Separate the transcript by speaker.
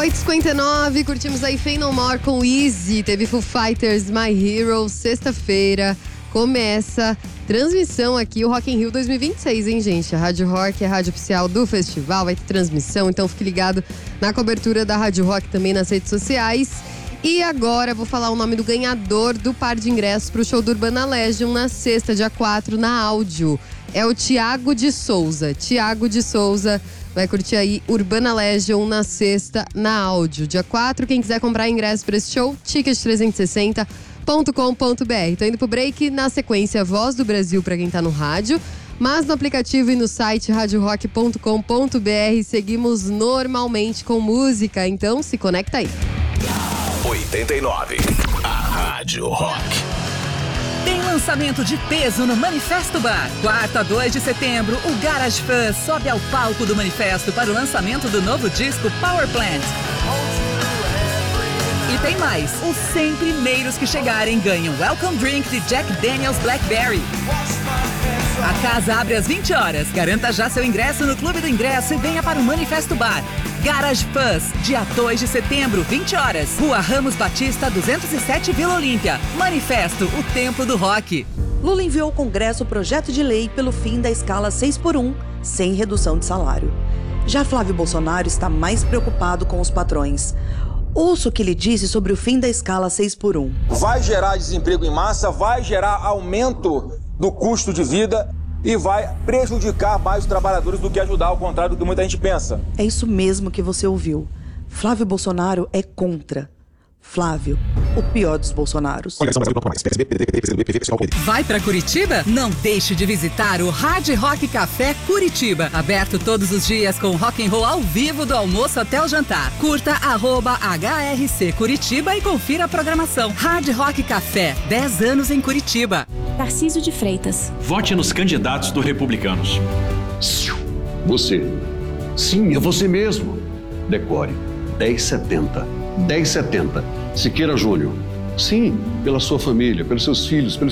Speaker 1: 8h59, curtimos aí Fey No More com Easy, teve Foo Fighters, My Hero, sexta-feira, começa transmissão aqui, o Rock in Rio 2026, hein, gente? A Rádio Rock é a rádio oficial do festival, vai ter transmissão, então fique ligado na cobertura da Rádio Rock também nas redes sociais. E agora vou falar o nome do ganhador do par de ingressos pro show do Urbana Legion na sexta, dia 4, na Áudio. É o Thiago de Souza. Thiago de Souza vai curtir aí Urbana Legion na sexta, na Áudio. Dia 4, quem quiser comprar ingresso para esse show, ticket360.com.br. Tô indo pro break, na sequência Voz do Brasil para quem tá no rádio. Mas no aplicativo e no site radiorock.com.br seguimos normalmente com música, então se conecta aí.
Speaker 2: 89, a Rádio Rock.
Speaker 3: Tem lançamento de peso no Manifesto Bar. Quarta a 2 de setembro, o Garage Fuzz sobe ao palco do Manifesto para o lançamento do novo disco Power Plant. E tem mais, os 100 primeiros que chegarem ganham Welcome Drink de Jack Daniel's Blackberry. A casa abre às 20 horas. Garanta já seu ingresso no Clube do Ingresso e venha para o Manifesto Bar. Garage Fuzz, dia 2 de setembro, 20 horas. Rua Ramos Batista, 207, Vila Olímpia. Manifesto, o templo do rock.
Speaker 4: Lula enviou ao Congresso o projeto de lei pelo fim da escala 6x1, sem redução de salário. Já Flávio Bolsonaro está mais preocupado com os patrões. Ouça o que ele disse sobre o fim da escala 6x1.
Speaker 5: Vai gerar desemprego em massa, vai gerar aumento do custo de vida e vai prejudicar mais os trabalhadores do que ajudar, ao contrário do que muita gente pensa.
Speaker 4: É isso mesmo que você ouviu. Flávio Bolsonaro é contra. Flávio, o pior dos Bolsonaros.
Speaker 3: Vai pra Curitiba? Não deixe de visitar o Hard Rock Café Curitiba. Aberto todos os dias com rock and roll ao vivo do almoço até o jantar. Curta @HRC Curitiba e confira a programação. Hard Rock Café, 10 anos em Curitiba.
Speaker 6: Tarcísio de Freitas.
Speaker 7: Vote nos candidatos do Republicanos.
Speaker 8: Você. Sim, é você mesmo. Decore 1070. 1070. Siqueira Júnior. Sim, pela sua família, pelos seus filhos, pelos